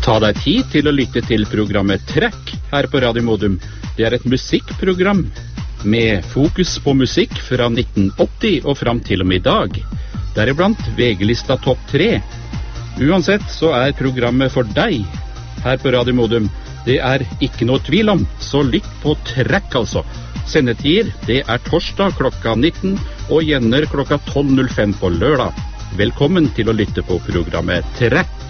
Ta deg tid til å lytte til programmet Trekk her på Radio Modum. Det er et musikkprogram med fokus på musikk fra 1980 og fram til og med i dag. Deriblant VG-lista Topp 3. Uansett så er programmet for deg her på Radio Modum. Det er ikke noe tvil om, så lytt på Trekk altså. Sendetider, det er torsdag klokka 19 og igjener klokka 12.05 på lørdag. Velkommen til å lytte på programmet Trekk.